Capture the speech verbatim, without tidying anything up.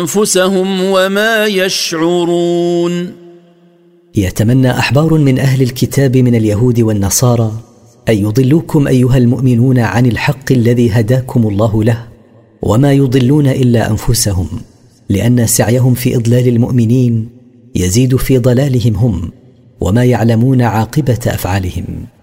أنفسهم وما يشعرون. يتمنى أحبار من أهل الكتاب من اليهود والنصارى أن يضلوكم أيها المؤمنون عن الحق الذي هداكم الله له، وما يضلون إلا أنفسهم، لأن سعيهم في إضلال المؤمنين يزيد في ضلالهم هم، وما يعلمون عاقبة أفعالهم.